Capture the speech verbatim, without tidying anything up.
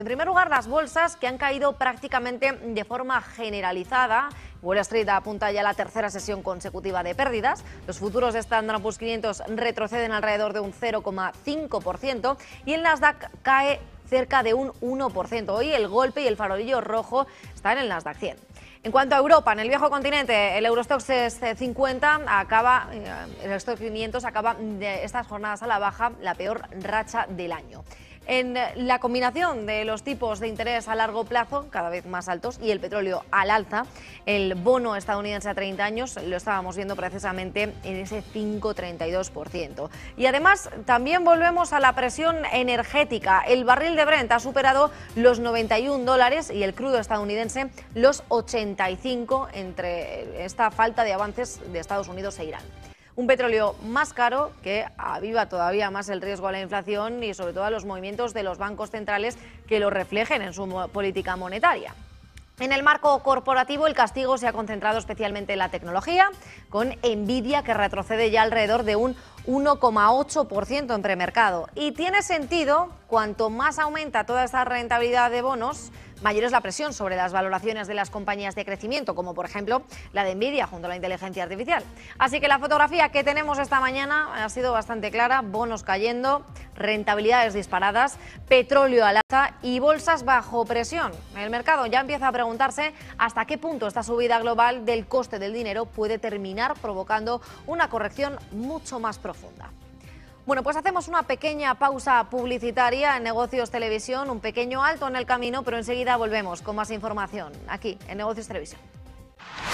En primer lugar, las bolsas, que han caído prácticamente de forma generalizada. Wall Street apunta ya a la tercera sesión consecutiva de pérdidas. Los futuros de Standard and Poor's quinientos retroceden alrededor de un cero coma cinco por ciento y el Nasdaq cae cerca de un uno por ciento. Hoy el golpe y el farolillo rojo están en el Nasdaq cien. En cuanto a Europa, en el viejo continente, el Eurostoxx cincuenta acaba, el Eurostoxx quinientos acaba de estas jornadas a la baja, la peor racha del año. En la combinación de los tipos de interés a largo plazo, cada vez más altos, y el petróleo al alza, el bono estadounidense a treinta años lo estábamos viendo precisamente en ese cinco coma treinta y dos por ciento. Y además también volvemos a la presión energética. El barril de Brent ha superado los noventa y un dólares y el crudo estadounidense los ochenta y cinco entre esta falta de avances de Estados Unidos e Irán. Un petróleo más caro que aviva todavía más el riesgo a la inflación y sobre todo a los movimientos de los bancos centrales que lo reflejen en su política monetaria. En el marco corporativo, el castigo se ha concentrado especialmente en la tecnología, con Nvidia, que retrocede ya alrededor de un uno coma ocho por ciento en premercado. Y tiene sentido, cuanto más aumenta toda esta rentabilidad de bonos, mayor es la presión sobre las valoraciones de las compañías de crecimiento, como por ejemplo la de Nvidia junto a la inteligencia artificial. Así que la fotografía que tenemos esta mañana ha sido bastante clara: bonos cayendo, rentabilidades disparadas, petróleo al alza y bolsas bajo presión. El mercado ya empieza a preguntarse hasta qué punto esta subida global del coste del dinero puede terminar provocando una corrección mucho más profunda. Bueno, pues hacemos una pequeña pausa publicitaria en Negocios Televisión, un pequeño alto en el camino, pero enseguida volvemos con más información aquí en Negocios Televisión.